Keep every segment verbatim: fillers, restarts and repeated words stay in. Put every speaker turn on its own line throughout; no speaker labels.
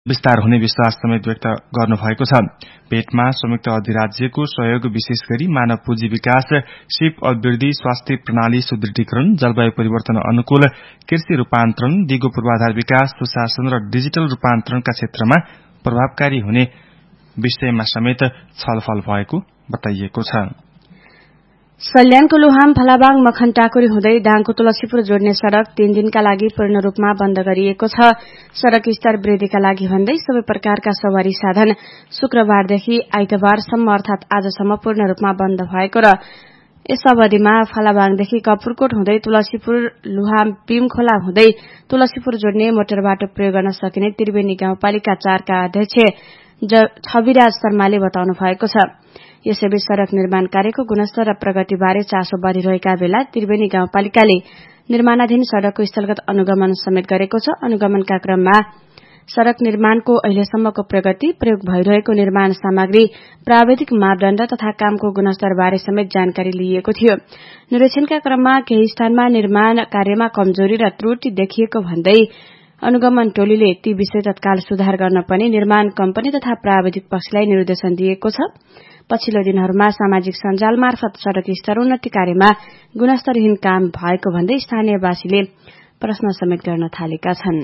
विस्तार हुने विश्वास समेत व्यक्त गर्नुभएको छ। भेटमा संयुक्त अधिराज्यको सहयोग विशेष गरी मानव पुँजी विकास, सिप अभिवृद्धि, स्वास्थ्य प्रणाली सुदृढीकरण, जलवायु परिवर्तन अनुकूल, कृषि रूपान्तरण, दिगो पूर्वाधार विकास, सुशासन र डिजिटल रूपान्तरणका क्षेत्रमा प्रभावकारी हुने विषयमा समेत छलफल भएको बताइएको छ।
सल्यानको लुहाम फलाबाङ मखन टाकुरी हुँदै दाङको तुलसीपुर जोड्ने सड़क तीन दिनका लागि पूर्ण रूपमा बन्द गरिएको छ। सड़क स्तर वृद्धिका लागि भन्दै सबै प्रकारका सवारी साधन शुक्रबारदेखि आइतबारसम्म अर्थात आजसम्म पूर्ण रूपमा बन्द भएको र यस अवधिमा फलाबाङदेखि कपुरकोट हुँदै तुलसीपुर लुहाम भीमखोला हुँदै तुलसीपुर जोड्ने मोटर बाटो प्रयोग गर्न सकिने त्रिवेणी गाउँपालिका चारका अध्यक्ष छविराज शर्माले बताउनु भएको छ। यसैबीच सड़क निर्माण कार्यको गुणस्तर र प्रगतिबारे चासो बढ़िरहेका बेला त्रिवेणी गाउँपालिकाले निर्माणाधीन सड़कको स्थलगत अनुगमन समेत गरेको छ। अनुगमनका क्रममा सड़क निर्माणको अहिलेसम्मको प्रगति, प्रयोग भइरहेको निर्माण सामग्री, प्राविधिक मापदण्ड तथा कामको गुणस्तरबारे समेत जानकारी लिइएको थियो। निरीक्षणका क्रममा केही स्थानमा निर्माण कार्यमा कमजोरी र त्रुटि देखिएको भन्दै अनुगमन टोलीले ती विषय तत्काल सुधार गर्न पनि निर्माण कम्पनी तथा प्राविधिक पक्षलाई निर्देशन दिएको छ। पछिल्लो दिनहरूमा सामाजिक सञ्जाल मार्फत सड़क स्तर उन्नति कार्यमा गुणस्तरहीन काम भएको भन्दै स्थानीयवासीले प्रश्न समेत गर्न थालेका छन्।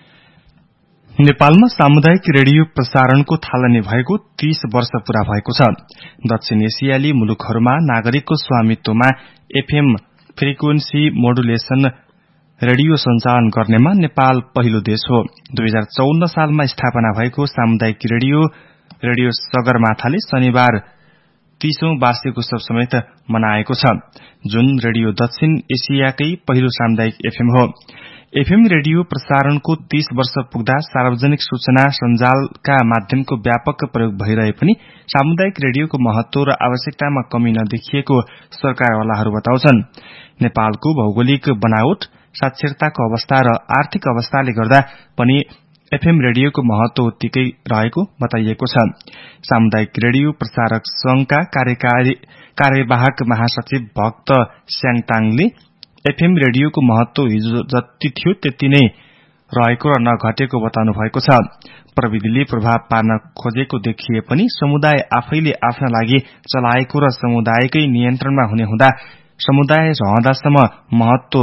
नेपालमा सामुदायिक रेडियो प्रसारणको थालनी भएको तीस वर्ष पूरा भएको छ। दक्षिण एसियाली मुलुकहरूमा नागरिकको स्वामित्वमा एफएम फ्रिक्वेन्सी मोडुलेसन रेडियो सञ्चालन गर्नेमा नेपाल पहिलो देश हो। दुई हजार चौन्न सालमा स्थापना भएको सामुदायिक रेडियो रेडियो सगरमाथाले शनिबार तीसौं वार्षिक उत्सव समेत मनाएको छ, जुन रेडियो दक्षिण एसियाकै पहिलो सामुदायिक एफएम हो। एफएम रेडियो प्रसारणको तीस वर्ष पुग्दा सार्वजनिक सूचना सञ्जालका माध्यमको व्यापक प्रयोग भइरहे पनि सामुदायिक रेडियोको महत्व र आवश्यकतामा कमी नदेखिएको सरकारवालाहरू बताउँछन्। नेपालको भौगोलिक बनावट, साक्षरताको अवस्था र आर्थिक अवस्थाले गर्दा पनि एफएम रेडियोको महत्व उत्तिकै रहेको बताइएको छ। सामुदायिक रेडियो प्रसारक संघका कार्यकारी कार्यवाहक महासचिव भक्त स्याङताङले एफएम रेडियोको महत्व हिजो जति थियो त्यति नै रहेको र नघटेको बताउनु भएको छ। प्रविधिले प्रभाव पार्न खोजेको देखिए पनि समुदाय आफैले आफ्ना लागि चलाएको र समुदायकै नियन्त्रणमा हुने हुँदा समुदाय रहँदासम्म महत्व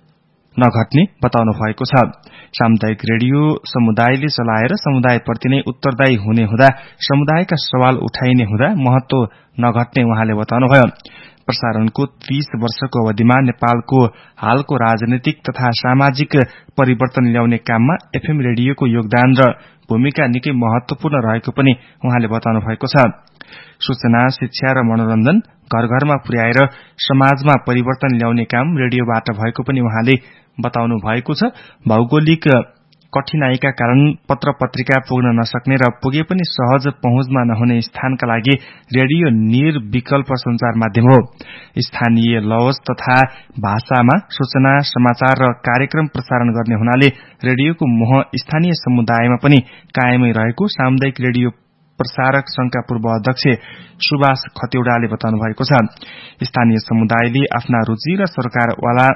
नघट्ने बताउनु भएको छ। सामुदायिक रेडियो समुदायले चलाएर समुदायप्रति नै उत्तरदायी हुने हुँदा समुदायका सवाल उठाइने हुँदा महत्व नघट्ने उहाँले बताउनुभयो। प्रसारणको तीस वर्षको अवधिमा नेपालको हालको राजनीतिक तथा सामाजिक परिवर्तन ल्याउने काममा एफएम रेडियोको योगदान र भूमिका निकै महत्वपूर्ण रहेको पनि उहाँले बताउनु भएको छ। सूचना, शिक्षा र मनोरञ्जन घर घरमा पुर्याएर समाजमा परिवर्तन ल्याउने काम रेडियोबाट भएको पनि उहाँले बताउनु भएको छ। भौगोलिक कठिनाईका कारण पत्र पत्रिका पुग्न नसक्ने र पुगे पनि सहज पहुँचमा नहुने स्थानका लागि रेडियो निर्विकल्प संचार माध्यम हो। स्थानीय लवज तथा भाषामा सूचना, समाचार र कार्यक्रम प्रसारण गर्ने हुनाले रेडियोको मोह स्थानीय समुदायमा पनि कायमै रहेको सामुदायिक रेडियो प्रसारक संघका पूर्व अध्यक्ष सुभाष खतिवड़ाले बताउनु भएको छ। स्थानीय समुदायले आफ्ना रुचि र सरकारवाला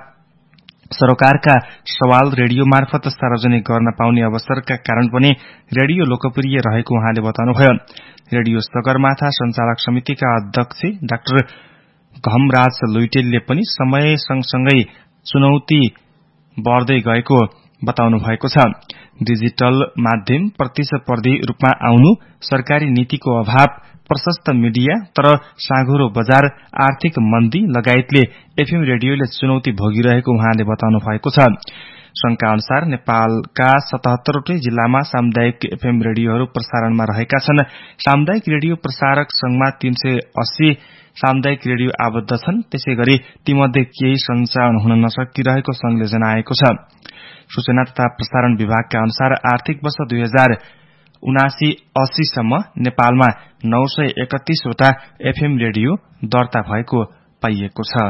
सरकारका सवाल रेडियो मार्फत सार्वजनिक गर्न पाउने अवसरका कारण पनि रेडियो लोकप्रिय रहेको उहाँले बताउनुभयो। रेडियो सगरमाथा संचालक समितिका अध्यक्ष डाक्टर घमराज लुइटेलले पनि समय सँगसँगै चुनौती बढ्दै गएको बताउनु भएको छ। डिजिटल माध्यम प्रतिस्पर्धी रूपमा आउनु, सरकारी नीतिको अभाव, प्रशस्त मिडिया तर साँघुरो बजार, आर्थिक मन्दी लगायतले एफएम रेडियोले चुनौती भोगिरहेको उहाँले बताउनु भएको छ। संघका अनुसार नेपालका सतहत्तरवटै जिल्लामा सामुदायिक एफएम रेडियोहरू प्रसारणमा रहेका छन्। सामुदायिक रेडियो प्रसारक संघमा तीन सय अस्सी सामुदायिक रेडियो आबद्ध छन्। त्यसै गरी तीमध्ये केही सञ्चालन हुन नसकिरहेको संघले जनाएको छ। सूचना तथा प्रसारण विभागका अनुसार आर्थिक वर्ष दुई हजार उनासी अस्सीसम्म नेपालमा नौ सय एकतीसवटा एफएम रेडियो दर्ता भएको पाइएको छ।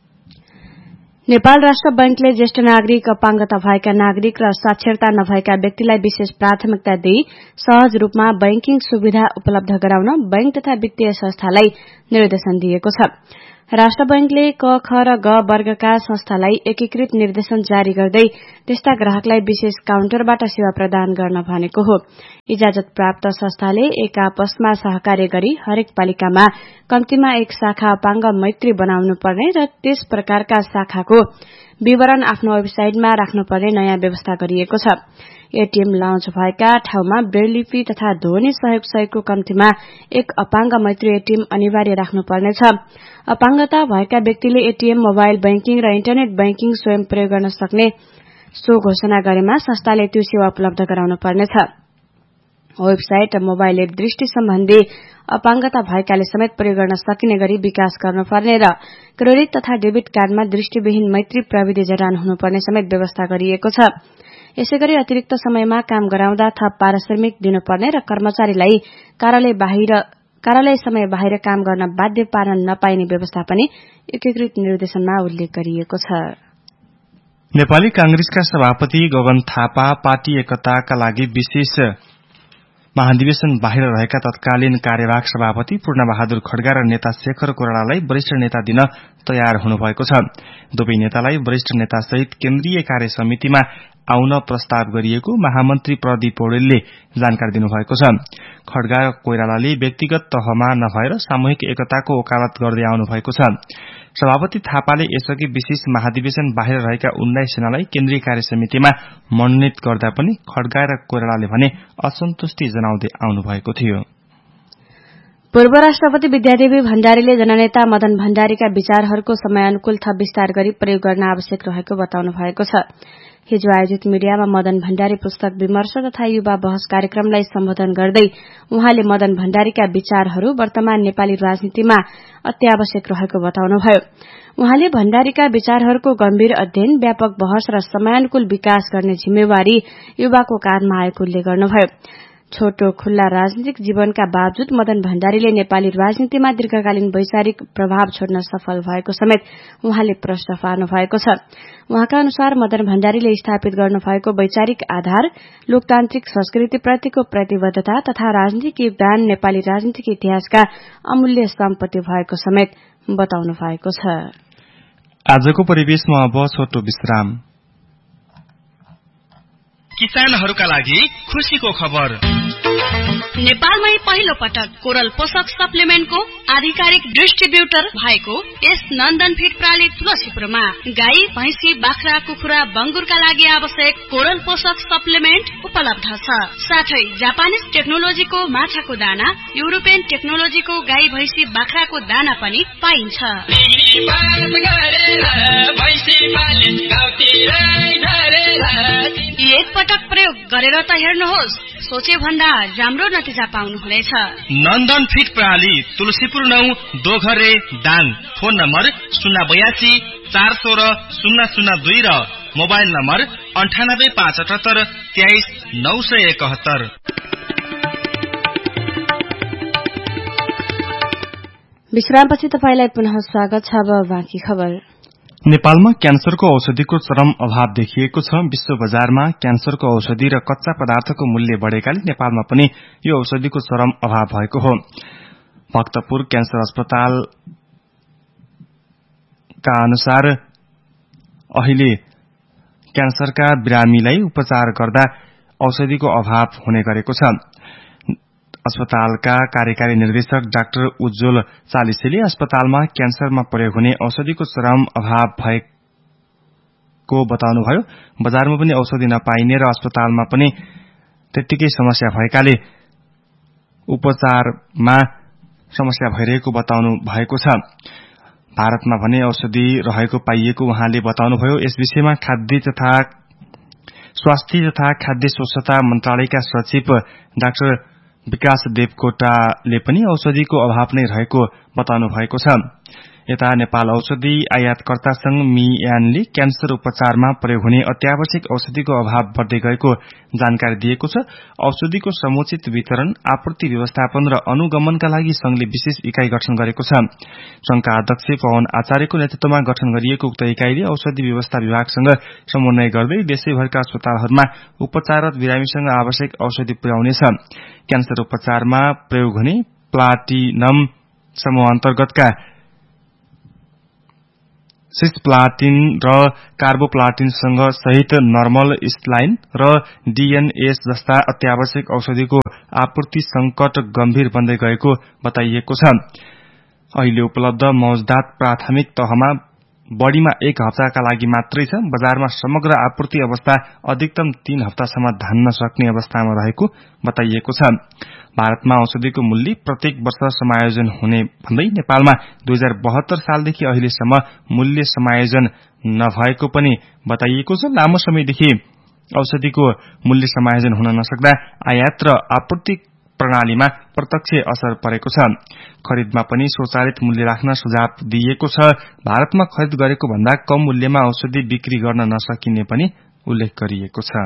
नेपाल राष्ट्र बैंकले ज्येष्ठ नागरिक, अपाङ्गता भएका नागरिक र साक्षरता नभएका व्यक्तिलाई विशेष प्राथमिकता दिई सहज रूपमा बैंकिङ सुविधा उपलब्ध गराउन बैंक तथा वित्तीय संस्थालाई निर्देशन दिएको छ। राष्ट्र बैंकले क, ख र ग वर्गका संस्थालाई एकीकृत निर्देशन जारी गर्दै त्यस्ता ग्राहकलाई विशेष काउन्टरबाट सेवा प्रदान गर्न भनेको हो। इजाजत प्राप्त संस्थाले एक आपसमा सहकार्य गरी हरेक पालिकामा कम्तीमा एक शाखा अपाङ्ग मैत्री बनाउनु पर्ने र त्यस प्रकारका शाखाको विवरण आफ्नो वेबसाइटमा राख्नुपर्ने नयाँ व्यवस्था गरिएको छ। एटीएम लन्च भएका ठाउँमा ब्रेल लिपि तथा ध्वनि सहयोग सहितको कम्तीमा एक अपाङ्ग मैत्री एटीएम अनिवार्य राख्नुपर्नेछ। अपाङ्गता भएका व्यक्तिले एटीएम, मोबाइल बैंकिङ र इन्टरनेट बैंकिङ स्वयं प्रयोग गर्न सक्ने सो घोषणा गरेमा संस्थाले त्यो सेवा उपलब्ध गराउनु पर्नेछ। वेबसाइट र मोबाइल एप दृष्टि सम्बन्धी अपाङ्गता भएकाले समेत प्रयोग गर्न सकिने गरी विकास गर्नुपर्ने र क्रेडिट तथा डेबिट कार्डमा दृष्टिविहीन मैत्री प्रविधि जडान हुनुपर्ने समेत व्यवस्था गरिएको छ। यसैगरी अतिरिक्त समयमा काम गराउँदा थप पारिश्रमिक दिनुपर्ने र कर्मचारीलाई कार्यालय बाहिर कार्यालय समय बाहिर काम गर्न बाध्य पार्न नपाइने व्यवस्था पनि एकीकृत निर्देशनमा उल्लेख गरिएको छ।
नेपाली कांग्रेसका सभापति गगन थापा पार्टी एकताका लागि विशेष महाधिवेशन बाहिर रहेका तत्कालीन कार्यवाहक सभापति पूर्णबहादुर खड्गा र नेता शेखर कोइरालालाई वरिष्ठ नेता दिन तयार हुनुभएको छ। दुवै नेतालाई वरिष्ठ नेतासहित केन्द्रीय कार्य समितिमा आउन प्रस्ताव गरिएको महामन्त्री प्रदीप पौडेलले जानकारी दिनुभएको छ। खड्गा र कोइरालाले व्यक्तिगत तहमा नभएर सामूहिक एकताको वकालत गर्दै आउनु भएको छ। सभापति थापाले यसअघि विशेष महाधिवेशन बाहिर रहेका उन्नाइस जनालाई केन्द्रीय कार्य समितिमा मनोनित गर्दा पनि खड्गा र कोइरालाले भने असन्तुष्टि जनाउँदै आउनु भएको थियो।
पूर्व राष्ट्रपति विद्यादेवी भण्डारीले जननेता मदन भण्डारीका विचारहरूको समयानुकूल थप विस्तार गरी प्रयोग गर्न आवश्यक रहेको बताउनु भएको छ। हिजो आयोजित मिडियामा मदन भण्डारी पुस्तक विमर्श तथा युवा बहस कार्यक्रमलाई सम्बोधन गर्दै उहाँले मदन भण्डारीका विचारहरू वर्तमान नेपाली राजनीतिमा अत्यावश्यक रहेको बताउनुभयो। उहाँले भण्डारीका विचारहरूको गम्भीर अध्ययन, व्यापक बहस र समयानुकूल विकास गर्ने जिम्मेवारी युवाको काँधमा आएको उल्लेख गर्नुभयो। छोटो खुल्ला राजनीतिक जीवनका बावजुद मदन भण्डारीले नेपाली राजनीतिमा दीर्घकालीन वैचारिक प्रभाव छोड्न सफल भएको समेत उहाँले प्रश्न पार्नु भएको छ। उहाँका अनुसार मदन भण्डारीले स्थापित गर्नुभएको वैचारिक आधार, लोकतान्त्रिक संस्कृतिप्रतिको प्रतिबद्धता तथा राजनीतिक योगदान नेपाली राजनीतिक इतिहासका अमूल्य सम्पत्ति भएको समेत बताउनु भएको छ।
आजको परिवेशमा अब छोटो विश्राम। किसानहरूका लागि खुशीको खबर।
नेपालमै पहिलो पटक कोरल पोषक सप्लिमेन्टको आधिकारिक डिस्ट्रिब्युटर भएको यस नन्दन फिड प्रणाली तुलसीपुरमा गाई, भैंसी, बाख्रा, कुखुरा, बंगुरका लागि आवश्यक कोरल पोषक सप्लिमेन्ट उपलब्ध छ। साथै जापानिज टेक्नोलोजीको माछाको दाना, युरोपियन टेक्नोलोजीको गाई, भैंसी, बाख्राको दाना पनि पाइन्छ। एक पटक प्रयोग गरेर त हेर्नुहोस्, सोचे भन्दा राम्रो नतिजा पाउनुहुनेछ।
नन्दन फिड प्रणाली तुलसीपुर नौ दोघरे दाङ। फोन नम्बर शून्य बयासी चार सोह्र शून्य शून्य दुई र मोबाइल नम्बर अन्ठानब्बे पाँच अठहत्तर तेइस नौ सय एकहत्तर।
विश्रामपछि तपाईलाई पुनः स्वागत छ। अब बाँकी खबर।
नेपालमा क्यान्सरको औषधिको चरम अभाव देखिएको छ। विश्व बजारमा क्यान्सरको औषधि र कच्चा पदार्थको मूल्य बढ़ेकाले नेपालमा पनि यो औषधिको चरम अभाव भएको हो। भक्तपुर क्यान्सर अस्पतालका अनुसार अहिले क्यान्सरका बिरामीलाई उपचार गर्दा औषधिको अभाव हुने गरेको छ। अस्पतालका कार्यकारी निर्देशक डाक्टर उज्जवल चालिसेले अस्पतालमा क्यान्सरमा प्रयोग हुने औषधिको चरम अभाव भएको बताउनुभयो। बजारमा पनि औषधि नपाइने र अस्पतालमा पनि त्यत्तिकै समस्या भएकाले उपचारमा समस्या भइरहेको बताउनु भएको छ। भारतमा भने औषधि रहेको पाइएको उहाँले बताउनुभयो। यस विषयमा खाद्य तथा स्वास्थ्य तथा खाद्य स्वच्छता मन्त्रालयका सचिव डाक्टर विकास देवकोटाले पनि औषधिको अभाव नै रहेको बताउनु भएको छ। यता नेपाल औषधि आयातकर्ता संघ मियानले क्यान्सर उपचारमा प्रयोग हुने अत्यावश्यक औषधिको अभाव बढ्दै गएको जानकारी दिएको छ। औषधिको समुचित वितरण, आपूर्ति व्यवस्थापन र अनुगमनका लागि संघले विशेष इकाई गठन गरेको छ। संघका अध्यक्ष पवन आचार्यको नेतृत्वमा गठन गरिएको उक्त इकाईले औषधि व्यवस्था विभागसँग समन्वय गर्दै देशैभरका अस्पतालहरूमा उपचाररत बिरामीसँग आवश्यक औषधि पुर्याउनेछ। क्यान्सर उपचारमा प्रयोग हुने प्लाटिनम समूह अन्तर्गतका सिस्प्लाटिन र कार्बोप्लाटिनसँग सहित नर्मल स्लाइन र डीएनएस जस्ता अत्यावश्यक औषधिको आपूर्ति संकट गम्भीर बन्दै गएको बताइएको छ। अहिले उपलब्ध मौजदात प्राथमिक तहमा बढ़ीमा एक हप्ताका लागि मात्रै छ। बजारमा समग्र आपूर्ति अवस्था अधिकतम तीन हप्तासम्म धान्न सक्ने अवस्थामा रहेको बताइएको छ। भारतमा औषधिको मूल्य प्रत्येक वर्ष समायोजन हुने भन्दै नेपालमा दुई हजार बहत्तर सालदेखि अहिलेसम्म मूल्य समायोजन नभएको पनि बताइएको छ। लामो समयदेखि औषधिको मूल्य समायोजन हुन नसक्दा आयात र आपूर्ति प्रणालीमा प्रत्यक्ष असर परेको छ। खरिदमा पनि स्वचालित मूल्य राख्न सुझाव दिइएको छ। भारतमा खरिद गरेको भन्दा कम मूल्यमा औषधि बिक्री गर्न नसकिने पनि उल्लेख गरिएको छ।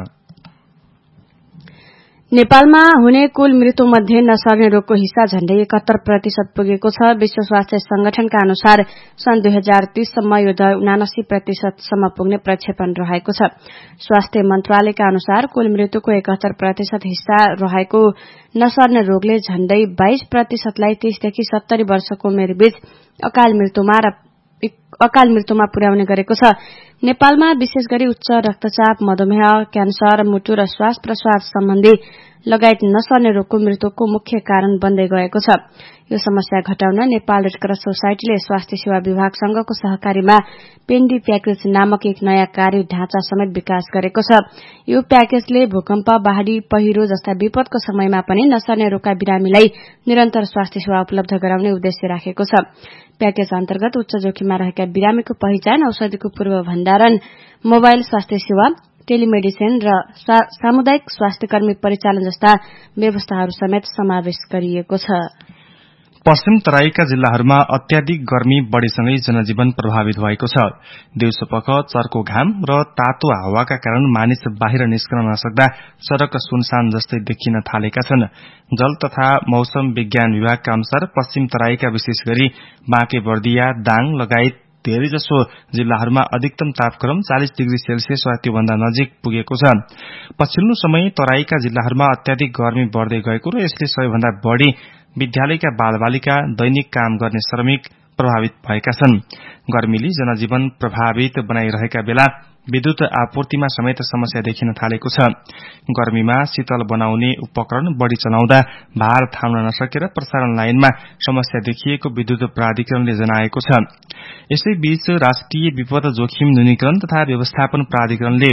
नेपालमा हुने कुल मृत्यु मध्ये नसर्ने रोगको हिस्सा झण्डै एकहत्तर प्रतिशत पुगेको छ। विश्व स्वास्थ्य संगठनका अनुसार सन् दुई हजार तीससम्म यो दर उनासी प्रतिशतसम्म पुग्ने प्रक्षेपण रहेको छ। स्वास्थ्य मन्त्रालयका अनुसार कुल मृत्युको एकहत्तर प्रतिशत हिस्सा रहेको नसर्ने रोगले झण्डै बाइस प्रतिशतलाई तीसदेखि सत्तरी वर्षको उमेरबीच अकाल मृत्युमा र अकाल मृत्युमा पुर्याउने गरेको छ। नेपालमा विशेष गरी उच्च रक्तचाप, मधुमेह, क्यान्सर, मुटु र श्वास प्रश्वास सम्बन्धी लगायत नसर्ने रोगको मृत्युको मुख्य कारण बन्दै गएको छ। यो समस्या घटाउन नेपाल रेडक्रस सोसाइटीले स्वास्थ्य सेवा विभागसँगको सहकारीमा पेन्डी प्याकेज नामक एक नयाँ कार्य ढाँचा समेत विकास गरेको छ। यो प्याकेजले भूकम्प, बाढ़ी, पहिरो जस्ता विपदको समयमा पनि नसर्ने रोगका बिरामीलाई निरन्तर स्वास्थ्य सेवा उपलब्ध गराउने उद्देश्य राखेको छ। प्याकेज अन्तर्गत उच्च जोखिममा रहेका बिरामीको पहिचान, औषधिको पूर्व भण्डारण, मोबाइल स्वास्थ्य सेवा, टेलिमेडिसिन र सामुदायिक स्वास्थ्यकर्मी परिचालन जस्ता व्यवस्थाहरू समेत समावेश गरिएको छ।
पश्चिम तराईका जिल्लाहरूमा अत्याधिक गर्मी बढ़ेसँगै जनजीवन प्रभावित भएको छ। दिउँसोपख चर्को घाम र तातो हावाका कारण मानिस बाहिर निस्कन नसक्दा सड़क सुनसान जस्तै देखिन थालेका छन्। जल तथा मौसम विज्ञान विभागका अनुसार पश्चिम तराईका विशेष गरी बाँकेबर्दिया, दाङ लगायत धेरैजसो जिल्लाहरूमा अधिकतम तापक्रम चालीस डिग्री सेल्सियस वा त्योभन्दा नजिक पुगेको छ। पछिल्लो समय तराईका जिल्लाहरूमा अत्याधिक गर्मी बढ़दै गएको र यसले सबैभन्दा बढ़ी विद्यालयका बालबालिका, दैनिक काम गर्ने श्रमिक प्रभावित भएका छन्। गर्मीले जनजीवन प्रभावित बनाइरहेका बेला विद्युत आपूर्तिमा समेत समस्या देखिन थालेको छ। गर्मीमा शीतल बनाउने उपकरण बढ़ी चलाउँदा भार थाम्न नसकेर प्रसारण लाइनमा समस्या देखिएको विद्युत प्राधिकरणले जनाएको छ। यसैबीच राष्ट्रिय विपद जोखिम न्यूनीकरण तथा व्यवस्थापन प्राधिकरणले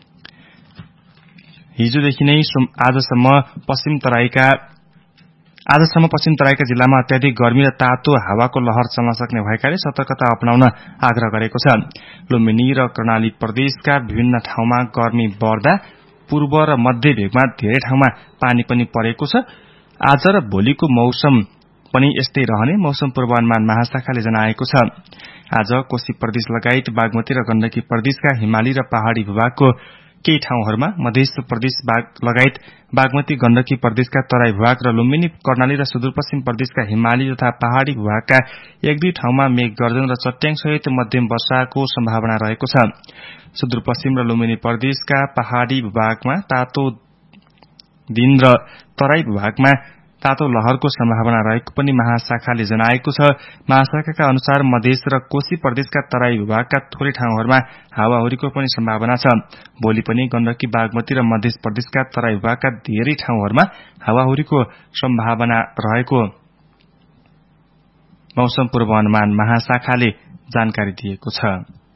हिजोदेखि नै आजसम्म पश्चिम तराईका आजसम्म पश्चिम तराईका जिल्लामा अत्याधिक गर्मी र तातो हावाको लहर चल्न सक्ने भएकाले सतर्कता अपनाउन आग्रह गरेको छ। लुम्बिनी र कर्णाली प्रदेशका विभिन्न ठाउँमा गर्मी बढ़दा पूर्व र मध्य भेगमा धेरै ठाउँमा पानी पनि परेको छ। आज र भोलिको मौसम पनि यस्तै रहने मौसम पूर्वानुमान महाशाखाले जनाएको छ। आज कोशी प्रदेश लगायत बागमती र गण्डकी प्रदेशका हिमाली र पहाड़ी भूभागको केही ठाउँहरूमा, मध्य प्रदेश लगायत बागमती गण्डकी प्रदेशका तराई भूभाग र लुम्बिनी, कर्णाली र सुदूरपश्चिम प्रदेशका हिमाली तथा पहाड़ी भूभागका एक दुई ठाउँमा मेघ गर्जन र चट्याङसहित मध्यम वर्षाको सम्भावना रहेको छ। सुदूरपश्चिम र लुम्बिनी प्रदेशका पहाड़ी भूभागमा तातो दिन र तराई भूभागमा तातो लहरको सम्भावना रहेको पनि महाशाखाले जनाएको छ। महाशाखाका अनुसार मधेस र कोशी प्रदेशका तराई भूभागका थोरै ठाउँहरूमा हावाहुरीको पनि सम्भावना छ। भोलि पनि गण्डकी, बागमती र मध्य प्रदेशका तराई भूभागका धेरै ठाउँहरूमा हावाहुरीको सम्भावना रहेको मौसम पूर्वानुमान महाशाखाले जानकारी दिएको छ।